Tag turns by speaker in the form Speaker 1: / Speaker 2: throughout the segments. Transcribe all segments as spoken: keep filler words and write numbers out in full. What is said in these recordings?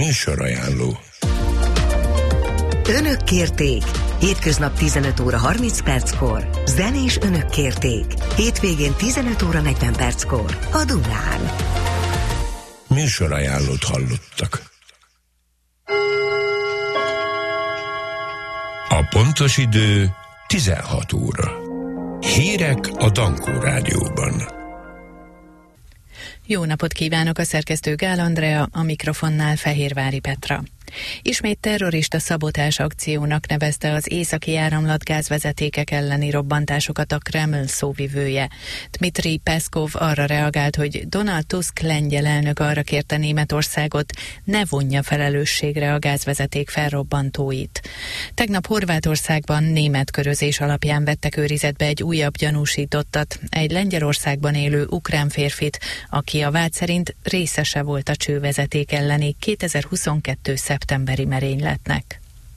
Speaker 1: Műsorajánló.
Speaker 2: Önök kérték. Hétköznap tizenöt óra harminc perckor. Zenés Önök kérték. Hétvégén tizenöt óra negyven perckor. A Dunán.
Speaker 1: Műsorajánlót hallottak. A pontos idő tizenhat óra. Hírek a Dankó Rádióban.
Speaker 3: Jó napot kívánok, a szerkesztő Gál Andrea, a mikrofonnál Fehérvári Petra. Ismét terrorista szabotás akciónak nevezte az északi áramlat gázvezetékek elleni robbantásokat a Kreml szóvivője. Dmitri Peszkov arra reagált, hogy Donald Tusk lengyel elnök arra kérte Németországot, ne vonja felelősségre a gázvezeték felrobbantóit. Tegnap Horvátországban német körözés alapján vettek őrizetbe egy újabb gyanúsítottat, egy Lengyelországban élő ukrán férfit, aki a vád szerint részese volt a csővezeték elleni kétezer-huszonkettő szeptemberi merényletnek.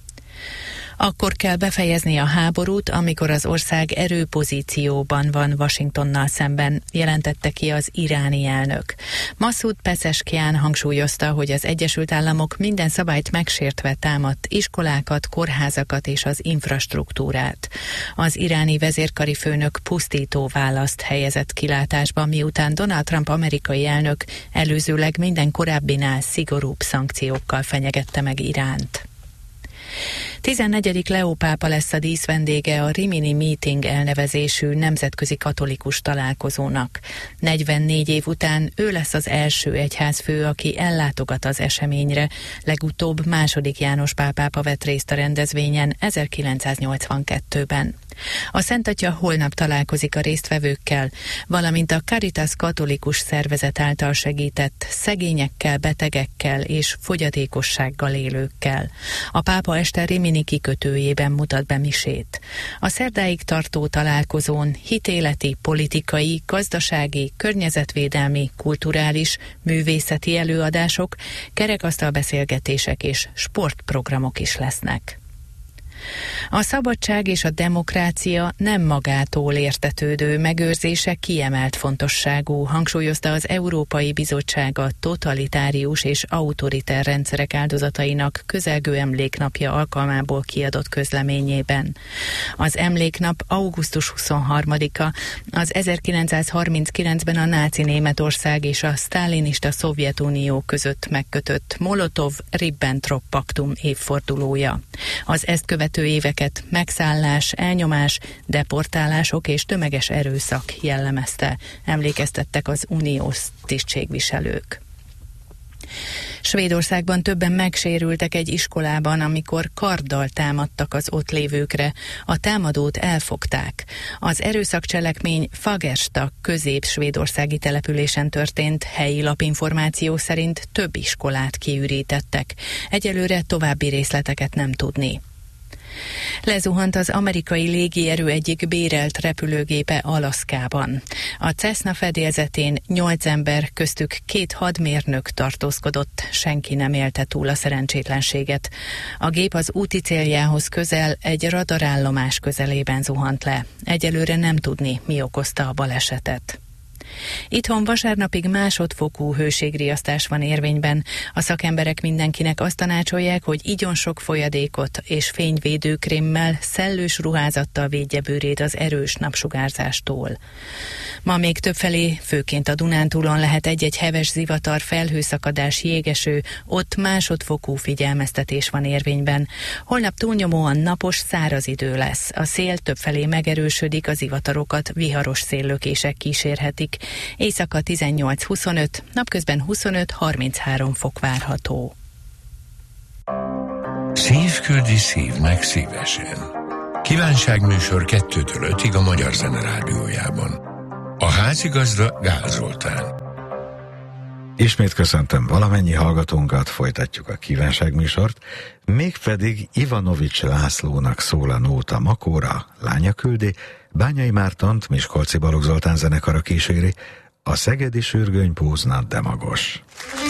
Speaker 3: Akkor kell befejezni a háborút, amikor az ország erőpozícióban van Washingtonnal szemben, jelentette ki az iráni elnök. Masoud Pezeshkian hangsúlyozta, hogy az Egyesült Államok minden szabályt megsértve támadt iskolákat, kórházakat és az infrastruktúrát. Az iráni vezérkari főnök pusztító választ helyezett kilátásba, miután Donald Trump amerikai elnök előzőleg minden korábbinál szigorúbb szankciókkal fenyegette meg Iránt. tizennegyedik Leó pápa lesz a díszvendége a Rimini Meeting elnevezésű nemzetközi katolikus találkozónak. negyvennégy év után ő lesz az első egyházfő, aki ellátogat az eseményre. Legutóbb második János Pál pápa vett részt a rendezvényen ezerkilencszáznyolcvankettőben. A Szent Atya holnap találkozik a résztvevőkkel, valamint a Caritas katolikus szervezet által segített szegényekkel, betegekkel és fogyatékossággal élőkkel. A pápa este Rimini kikötőjében mutat be misét. A szerdáig tartó találkozón hitéleti, politikai, gazdasági, környezetvédelmi, kulturális, művészeti előadások, kerekasztalbeszélgetések és sportprogramok is lesznek. A szabadság és a demokrácia nem magától értetődő megőrzése kiemelt fontosságú, hangsúlyozta az Európai Bizottság a totalitárius és autoriter rendszerek áldozatainak közelgő emléknapja alkalmából kiadott közleményében. Az emléknap augusztus huszonharmadika, az ezerkilencszázharminckilencben a náci Németország és a sztálinista Szovjetunió között megkötött Molotov-Ribbentrop paktum évfordulója. Az ezt követő éveket megszállás, elnyomás, deportálások és tömeges erőszak jellemezte, emlékeztettek az uniós tisztségviselők. Svédországban többen megsérültek egy iskolában, amikor karddal támadtak az ott lévőkre. A támadót elfogták. Az erőszakcselekmény Fagersta közép-svédországi településen történt, helyi lapinformáció szerint több iskolát kiürítettek. Egyelőre további részleteket nem tudni. Lezuhant az amerikai légierő egyik bérelt repülőgépe Alaszkában. A Cessna fedélzetén nyolc ember, köztük két hadmérnök tartózkodott, senki nem élte túl a szerencsétlenséget. A gép az úti céljához közel egy radarállomás közelében zuhant le. Egyelőre nem tudni, mi okozta a balesetet. Itthon vasárnapig másodfokú hőségriasztás van érvényben. A szakemberek mindenkinek azt tanácsolják, hogy igyon sok folyadékot és fényvédőkrémmel, szellős ruházattal védje bőrét az erős napsugárzástól. Ma még többfelé, főként a Dunántúlon lehet egy-egy heves zivatar, felhőszakadás, jégeső, ott másodfokú figyelmeztetés van érvényben. Holnap túlnyomóan napos, száraz idő lesz. A szél többfelé megerősödik, a zivatarokat viharos széllökések kísérhetik. Éjszaka tizennyolc-huszonöt, napközben huszonöt-harminchárom fok várható.
Speaker 1: Szív küldi szívnek szívesen. Kívánságműsor kettőtől ötig a Magyar Zene Rádiójában. A házigazda Gál Zoltán.
Speaker 4: Ismét köszöntöm valamennyi hallgatónkat, folytatjuk a kívánságműsort, mégpedig Ivanovics Lászlónak szól a nóta Makóra, lánya küldi, Bányai Mártont Miskolci Balogh Zoltán zenekara kíséri, a szegedi sürgöny pózna de magos.